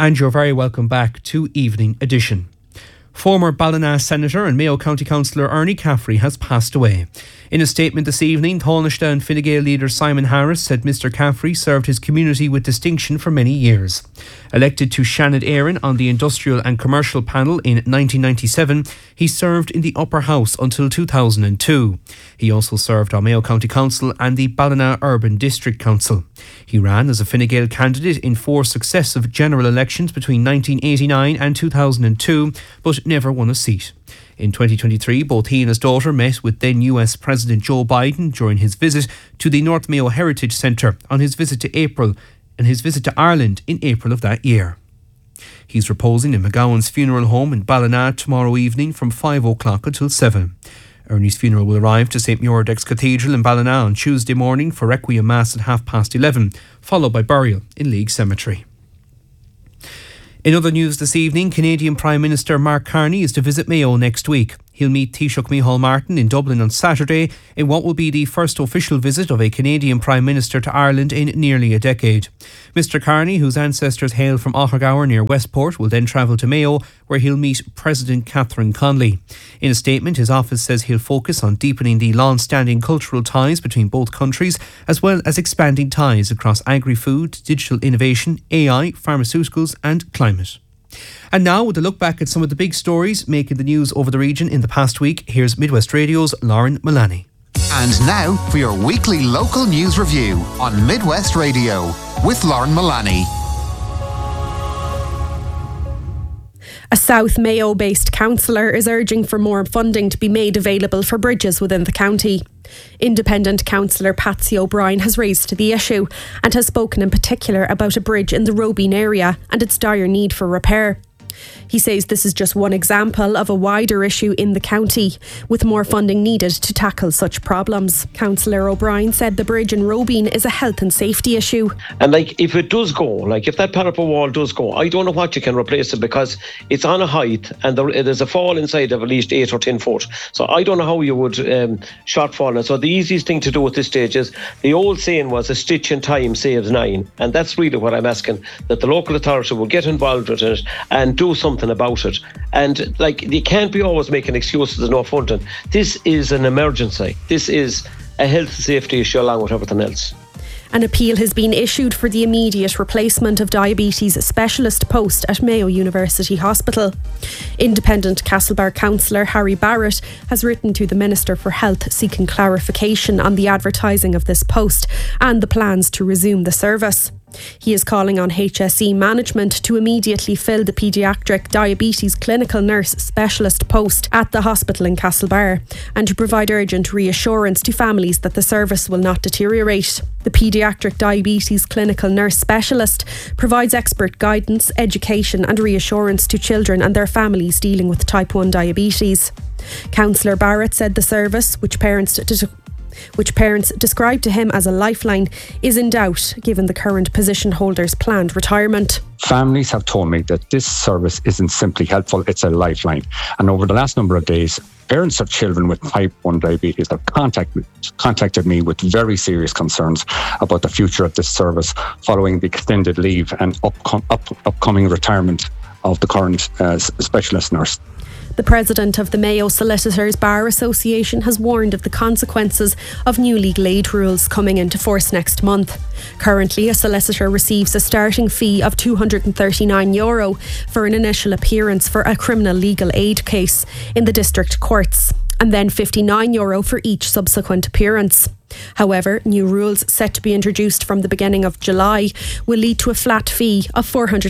And you're very welcome back to Evening Edition. Former Ballina Senator and Mayo County Councillor Ernie Caffrey has passed away. In a statement this evening, Taoiseach and Fine Gael leader Simon Harris said Mr Caffrey served his community with distinction for many years. Elected to Shannon Éireann on the Industrial and Commercial panel in 1997, he served in the Upper House until 2002. He also served on Mayo County Council and the Ballina Urban District Council. He ran as a Fine Gael candidate in 4 successive general elections between 1989 and 2002, but never won a seat. In 2023, both he and his daughter met with then US President Joe Biden during his visit to the North Mayo Heritage Centre on his visit to Ireland in April of that year. He's reposing in McGowan's funeral home in Ballina tomorrow evening from 5 o'clock until 7. Ernie's funeral will arrive to St Muiredaig's Cathedral in Ballina on Tuesday morning for Requiem Mass at 11:30, followed by burial in League Cemetery. In other news this evening, Canadian Prime Minister Mark Carney is to visit Mayo next week. He'll meet Taoiseach Micheál Martin in Dublin on Saturday in what will be the first official visit of a Canadian Prime Minister to Ireland in nearly a decade. Mr Carney, whose ancestors hail from Ottergower near Westport, will then travel to Mayo where he'll meet President Catherine Conley. In a statement, his office says he'll focus on deepening the long-standing cultural ties between both countries as well as expanding ties across agri-food, digital innovation, AI, pharmaceuticals and climate. And now, with a look back at some of the big stories making the news over the region in the past week, here's Midwest Radio's Lauren Mullaney. And now for your weekly local news review on Midwest Radio with Lauren Mullaney. A South Mayo-based councillor is urging for more funding to be made available for bridges within the county. Independent councillor Patsy O'Brien has raised the issue and has spoken in particular about a bridge in the Robine area and its dire need for repair. He says this is just one example of a wider issue in the county, with more funding needed to tackle such problems. Councillor O'Brien said the bridge in Robine is a health and safety issue. And if it does go, if that parapet wall does go, I don't know what you can replace it because it's on a height and there's a fall inside of at least 8 or 10 foot. So I don't know how you would shortfall it. So the easiest thing to do at this stage is, the old saying was a stitch in time saves 9. And that's really what I'm asking, that the local authority will get involved with it and do something about it. And you can't be always making excuses, there's no funding. This is an emergency. This is a health and safety issue along with everything else. An appeal has been issued for the immediate replacement of diabetes specialist post at Mayo University Hospital. Independent Castlebar councillor Harry Barrett has written to the Minister for Health seeking clarification on the advertising of this post and the plans to resume the service. He is calling on HSE management to immediately fill the paediatric diabetes clinical nurse specialist post at the hospital in Castlebar and to provide urgent reassurance to families that the service will not deteriorate. The paediatric diabetes clinical nurse specialist provides expert guidance, education and reassurance to children and their families dealing with type 1 diabetes. Councillor Barrett said the service, which parents described to him as a lifeline, is in doubt given the current position holder's planned retirement. Families have told me that this service isn't simply helpful, it's a lifeline. And over the last number of days, parents of children with type 1 diabetes have contacted me with very serious concerns about the future of this service following the extended leave and upcoming retirement of the current specialist nurse. The president of the Mayo Solicitors Bar Association has warned of the consequences of new legal aid rules coming into force next month. Currently, a solicitor receives a starting fee of €239 for an initial appearance for a criminal legal aid case in the district courts, and then €59 for each subsequent appearance. However, new rules set to be introduced from the beginning of July will lead to a flat fee of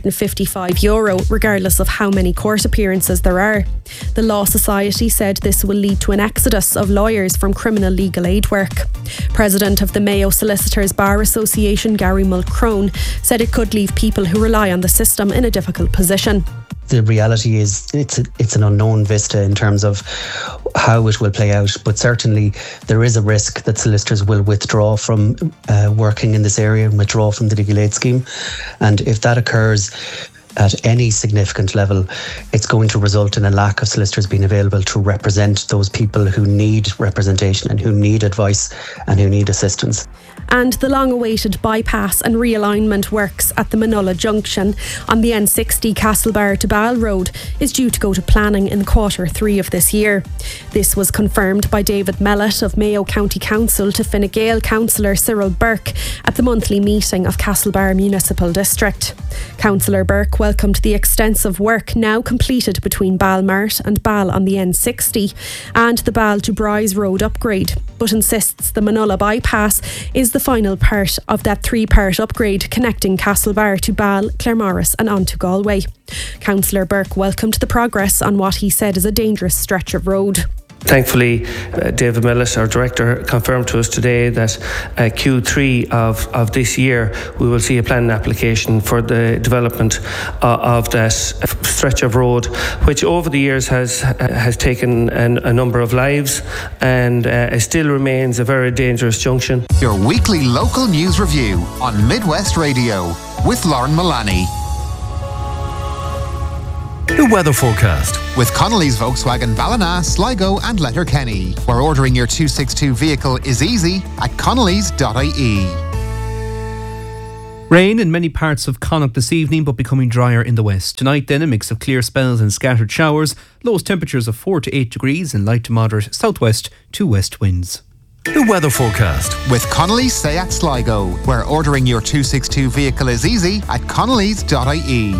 €455 regardless of how many court appearances there are. The Law Society said this will lead to an exodus of lawyers from criminal legal aid work. President of the Mayo Solicitors Bar Association, Gary Mulcrone, said it could leave people who rely on the system in a difficult position. The reality is it's an unknown vista in terms of how it will play out, but certainly there is a risk that solicitors will withdraw from working in this area and withdraw from the legal aid scheme, and if that occurs, at any significant level, it's going to result in a lack of solicitors being available to represent those people who need representation and who need advice and who need assistance. And the long-awaited bypass and realignment works at the Manola Junction on the N60 Castlebar to Ball Road is due to go to planning in Q3 of this year. This was confirmed by David Mellett of Mayo County Council to Fine Gael Councillor Cyril Burke at the monthly meeting of Castlebar Municipal District. Councillor Burke welcomed the extensive work now completed between Balmart and Ball on the N60 and the Ball to Bryce Road upgrade, but insists the Manola bypass is the final part of that 3-part upgrade connecting Castlebar to Ball, Claremorris and on to Galway. Councillor Burke welcomed the progress on what he said is a dangerous stretch of road. Thankfully, David Mellett, our director, confirmed to us today that Q3 of this year we will see a planning application for the development of that stretch of road, which over the years has taken a number of lives and it still remains a very dangerous junction. Your weekly local news review on Midwest Radio with Lauren Mullaney. The weather forecast with Connolly's Volkswagen Ballina, Sligo and Letterkenny, where ordering your 262 vehicle is easy at connolly's.ie. Rain in many parts of Connacht this evening, but becoming drier in the west. Tonight then, a mix of clear spells and scattered showers. Lowest temperatures of 4 to 8 degrees and light to moderate southwest to west winds. The weather forecast with Connolly's Seat Sligo, where ordering your 262 vehicle is easy at connolly's.ie.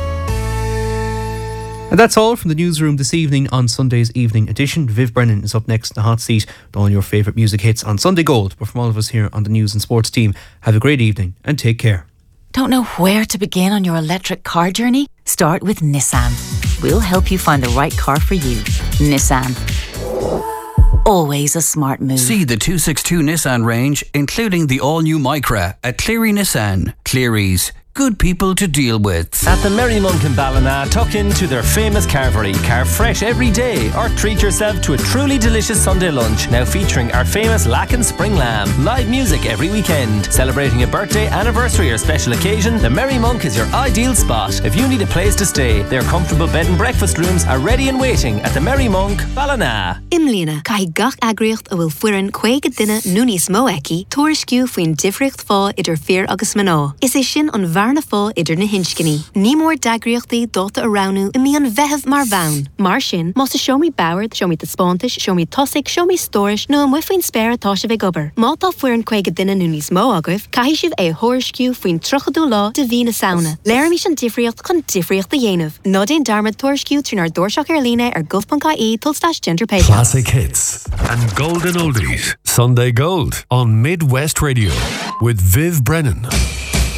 And that's all from the newsroom this evening on Sunday's evening edition. Viv Brennan is up next in the hot seat with all your favourite music hits on Sunday Gold. But from all of us here on the News and Sports team, have a great evening and take care. Don't know where to begin on your electric car journey? Start with Nissan. We'll help you find the right car for you. Nissan. Always a smart move. See the 262 Nissan range, including the all-new Micra at Cleary Nissan. Cleary's. Good people to deal with. At the Merry Monk in Ballina, tuck into their famous carvery. Carve fresh every day or treat yourself to a truly delicious Sunday lunch. Now featuring our famous Lacken Spring Lamb. Live music every weekend. Celebrating a birthday, anniversary or special occasion, the Merry Monk is your ideal spot. If you need a place to stay, their comfortable bed and breakfast rooms are ready and waiting at the Merry Monk, Ballina. Imlína, cai gach agriocht a bhfuil fuireann cuaige duine núní smó eici, tuairisciú faoin difriocht fá idir fear agus mná. Is é sin an Varna fá idir na hinskinní. Ní mór dagriochtaí dóta aránu I mí an bheitheh mar bhain. Mar sin, más a show me Boward, show me the Spontish, show me Tossic, show me Storish, no an wifain spare tá se bheith gobar. Mátá fuireann cuaige duine núní smó agah, caihí sibh é thuairisciú faoin trochadú lá de bhí na sauna. Léir mí sin difriocht chun difriocht a dhéanamh. Nodén darmad tuairisciú trín ar dúirseach ar líne ar gov.ie / gender pay. Classic hits and golden oldies. Sunday Gold on Midwest Radio with Viv Brennan.